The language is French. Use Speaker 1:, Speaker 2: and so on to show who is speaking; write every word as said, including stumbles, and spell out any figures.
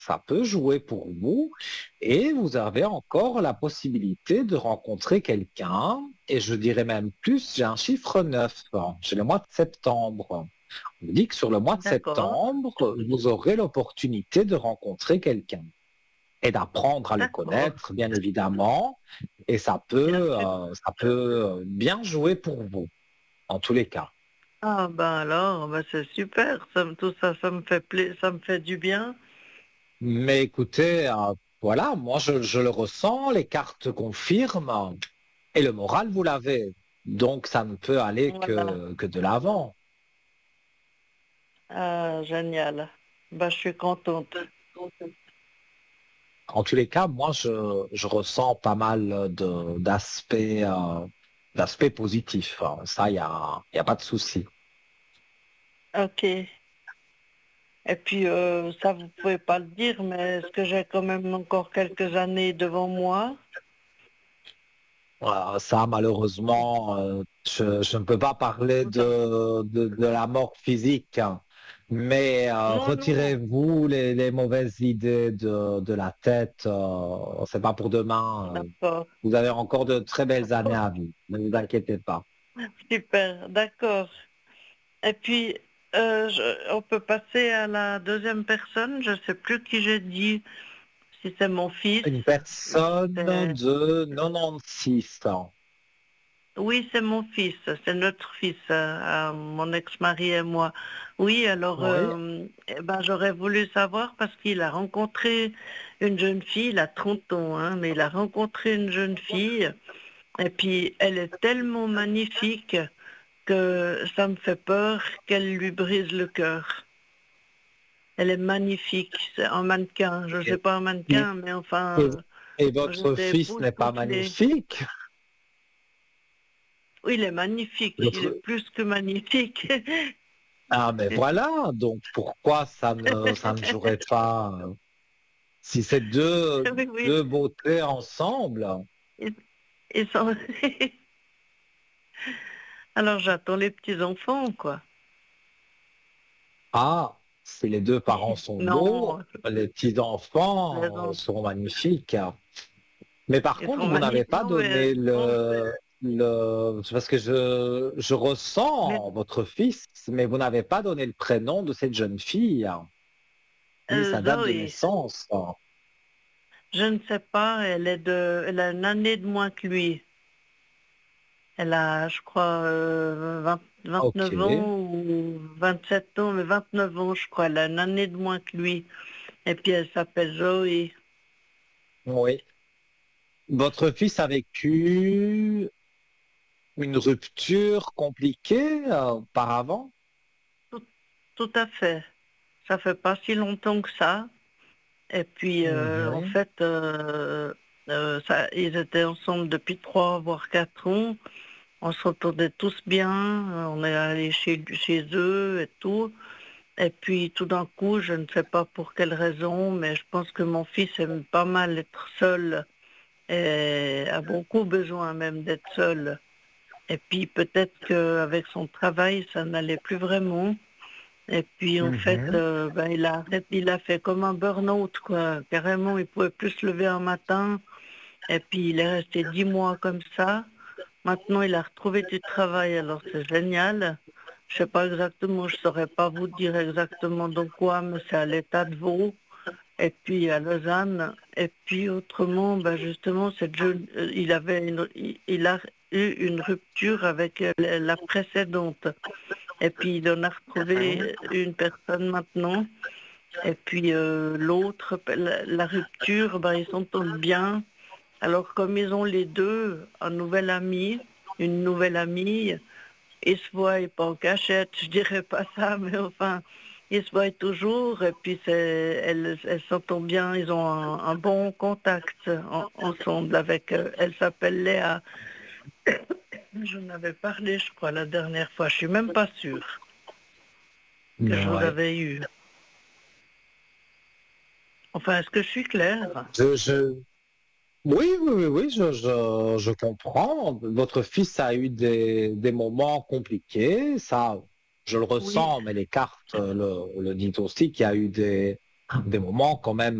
Speaker 1: ça peut jouer pour vous et vous avez encore la possibilité de rencontrer quelqu'un et je dirais même plus, j'ai un chiffre neuf, j'ai le mois de septembre. On me dit que sur le mois de
Speaker 2: D'accord,
Speaker 1: septembre, vous aurez l'opportunité de rencontrer quelqu'un et d'apprendre à le
Speaker 2: d'accord,
Speaker 1: connaître, bien évidemment, et ça
Speaker 2: bien
Speaker 1: peut,
Speaker 2: sûr.
Speaker 1: heu, ça peut bien jouer pour vous, en tous les cas.
Speaker 2: Ah ben alors, bah c'est super, ça me tout ça, ça me fait plai ça me fait du bien.
Speaker 1: Mais écoutez, heu, voilà, moi je je le ressens, les cartes confirment et le moral vous l'avez. Donc ça ne peut aller
Speaker 2: Voilà.
Speaker 1: que que de l'avant.
Speaker 2: Ah génial. Bah je suis contente.
Speaker 1: En tous les cas, moi je je ressens pas mal de d'aspects, heu, d'aspects positifs, hein. Ça, il y a il y a pas de souci.
Speaker 2: OK. Et puis, heu, ça vous pouvez pas le dire, mais est-ce que j'ai quand même encore quelques années devant moi?
Speaker 1: Voilà, ça malheureusement, heu, je je ne peux pas parler
Speaker 2: Vous a
Speaker 1: de de de la mort physique, hein, mais heu,
Speaker 2: non, non,
Speaker 1: retirez-vous les les mauvaises idées de de la tête, heu, c'est pas pour demain, heu,
Speaker 2: d'accord,
Speaker 1: vous avez encore de très belles années
Speaker 2: d'accord,
Speaker 1: à vivre, ne vous inquiétez pas.
Speaker 2: super, d'accord. Et puis, heu, je on peut passer à la deuxième personne, je sais plus qui j'ai dit, si c'est mon fils
Speaker 1: Une
Speaker 2: ou si
Speaker 1: personne
Speaker 2: c'est
Speaker 1: de quatre-vingt-seize ans.
Speaker 2: oui, c'est mon fils, c'est notre fils, heu, à mon ex-mari et moi. Oui, alors,
Speaker 1: Oui,
Speaker 2: hem, et ben, j'aurais voulu savoir parce qu'il a rencontré une jeune fille, il a trente ans, hein, mais il a rencontré une jeune fille et puis elle est tellement magnifique que ça me fait peur qu'elle lui brise le cœur. Elle est magnifique, c'est un mannequin, je sais
Speaker 1: et
Speaker 2: pas un
Speaker 1: et
Speaker 2: mannequin, mais enfin,
Speaker 1: et et
Speaker 2: heu,
Speaker 1: votre
Speaker 2: j'étais
Speaker 1: fils n'est pas
Speaker 2: époustouflée.
Speaker 1: magnifique?
Speaker 2: Oui, il est magnifique, il est
Speaker 1: Votre
Speaker 2: plus que magnifique.
Speaker 1: ah mais voilà, donc pourquoi ça ne ça ne jouerait pas, heu, si c'est deux
Speaker 2: Oui, oui,
Speaker 1: deux beautés ensemble?
Speaker 2: ils ils sont alors j'attends les petits-enfants, quoi.
Speaker 1: Ah, si les deux parents sont beaux,
Speaker 2: Non,
Speaker 1: les
Speaker 2: je
Speaker 1: petits-enfants, heu,
Speaker 2: plaisante.
Speaker 1: seront magnifiques. Mais par
Speaker 2: Ils
Speaker 1: contre,
Speaker 2: sont
Speaker 1: vous n'avez
Speaker 2: magnifiques.
Speaker 1: pas
Speaker 2: Non, mais
Speaker 1: donné
Speaker 2: non,
Speaker 1: le le c'est parce que je je
Speaker 2: mais,
Speaker 1: ressens votre fils, mais vous n'avez pas donné le prénom de cette jeune fille, ni sa
Speaker 2: heu,
Speaker 1: date de
Speaker 2: Zoé,
Speaker 1: naissance.
Speaker 2: je ne sais pas, elle est de elle a une année de moins que lui. Elle a, je crois, heu, vingt vingt-neuf
Speaker 1: OK,
Speaker 2: ans ou vingt-sept ans, mais vingt-neuf ans, je crois. Elle a une année de moins que lui et puis elle s'appelle Zoé.
Speaker 1: oui. Votre fils a vécu une rupture compliquée, heu, auparavant?
Speaker 2: Tout tout à fait. Ça fait pas si longtemps que ça. Et puis, heu, en
Speaker 1: Mmh.
Speaker 2: fait, heu heu, ça ils étaient ensemble depuis trois voire quatre ans. On s'entendait tous bien, heu, on est allés chez chez eux et tout. Et puis tout d'un coup, je ne sais pas pour quelle raison, mais je pense que mon fils aime pas mal être seul et a beaucoup besoin même d'être seul. Et puis peut-être qu'avec son travail, ça n'allait plus vraiment. Et puis en fait,
Speaker 1: Mmh.
Speaker 2: heu, bah, il a arrêt il a fait comme un burn-out quoi. Carrément, il pouvait plus se lever un matin et puis il est resté dix mois comme ça. Maintenant, il a retrouvé du travail, alors c'est génial. Je sais pas exactement, je saurais pas vous dire exactement dans quoi, mais c'est à l'État de Vaud et puis à Lausanne. Et puis autrement, bah, justement, cette jeune, heu, il avait une il il a eu une rupture avec, heu, la la précédente. Et puis il en a retrouvé une personne maintenant. Et puis euh, l'autre, la, la rupture, ben, ils s'entendent bien. Alors comme ils ont les deux un nouvel ami, une nouvelle amie, ils se voient pas en cachette, je dirais pas ça, mais enfin, ils se voient toujours. Et puis c'est, elles, elles s'entendent bien, ils ont un, un bon contact en- ensemble avec. euh, Elle s'appelle Léa. J'en avais parlé, je crois, la dernière fois. Je suis même pas sûre que je vous
Speaker 1: Ouais.
Speaker 2: avais eu. Enfin, est-ce que je suis claire?
Speaker 1: Je je oui, oui, oui, oui, je je je comprends. Votre fils a eu des des moments compliqués, ça, je le
Speaker 2: Oui,
Speaker 1: ressens, mais les cartes, heu, le le disent aussi qu'il y a eu des des moments quand même